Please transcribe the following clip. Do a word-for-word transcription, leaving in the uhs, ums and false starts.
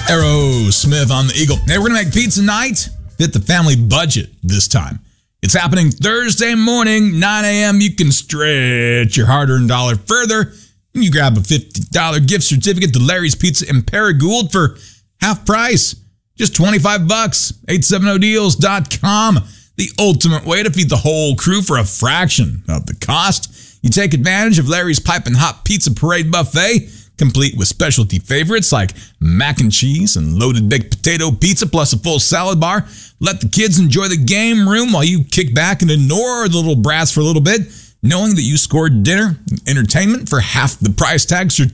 Aerosmith on the Eagle. Hey, we're going to make pizza night fit the family budget this time. It's happening Thursday morning, nine a.m. You can stretch your hard-earned dollar further. You grab a fifty dollar gift certificate to Larry's Pizza in Paragould for half price. Just twenty-five bucks. eight seventy deals dot com. The ultimate way to feed the whole crew for a fraction of the cost. You take advantage of Larry's Piping Hot Pizza Parade Buffet, complete with specialty favorites like mac and cheese and loaded baked potato pizza plus a full salad bar. Let the kids enjoy the game room while you kick back and ignore the little brats for a little bit, knowing that you scored dinner and entertainment for half the price tag.